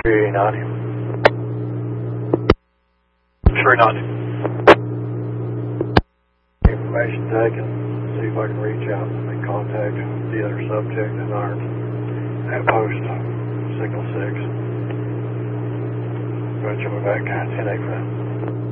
390. 390. Information taken. See if I can reach out and make contact with the other subject in our post signal 6. Going to jump back 10 8 for that.